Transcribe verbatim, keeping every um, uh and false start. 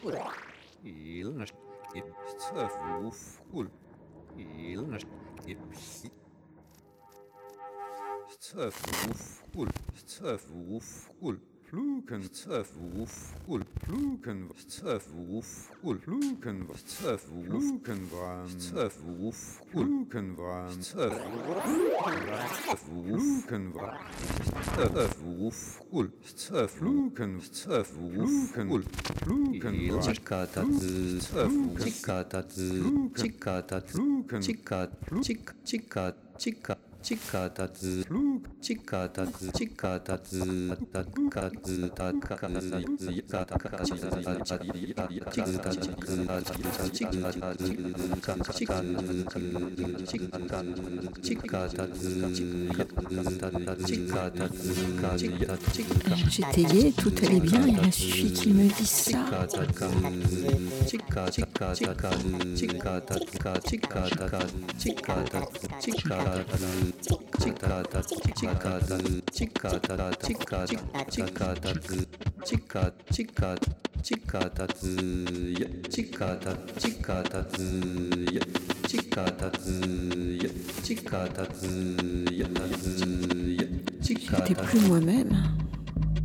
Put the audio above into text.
Ilnast Ipsafuful Ilnast Ipsi Stafuful Stafuful Fluken Stafuful Fluken Stafuful Fluken Stafufluken Van Stafuf Fluken Van Stafufluken Van Stafuful Stafluken Stafufluken Fluken Chikata Chikata Chikata Chikata Chikata Chikata Chikata flug Chikata Chikata Chikata J'étayais, tout allait bien, il a suffi qu'il me dise ça. Chikata, chikata, chikata, chikata, chikata, chikata, chikata, chikata, chikata, chikata, chikata, chikata, J'étais plus moi-même.